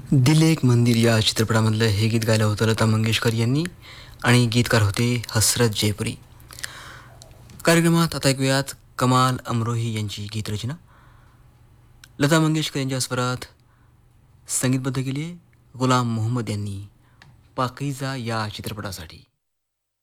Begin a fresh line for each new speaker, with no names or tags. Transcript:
दिल एक मंदिर या चित्रपटामधलं हे गीत गायलं होतं लता मंगेशकर यांनी आणि गीतकार होते हसरत जयपुरी. कार्यक्रमात आता ऐकूयात कमाल अमरोही यांची गीतरचना. लता मंगेशकर यांच्या स्वरात संगीतबद्ध केली आहे गुलाम मोहम्मद यांनी पाकीजा या चित्रपटासाठी.